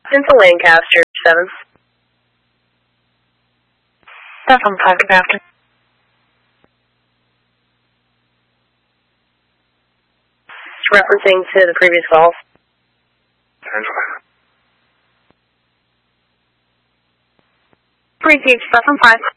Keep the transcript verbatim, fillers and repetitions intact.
Into Lancaster, seven. seven five, good afternoon. Referencing to the previous call. Three H seven five.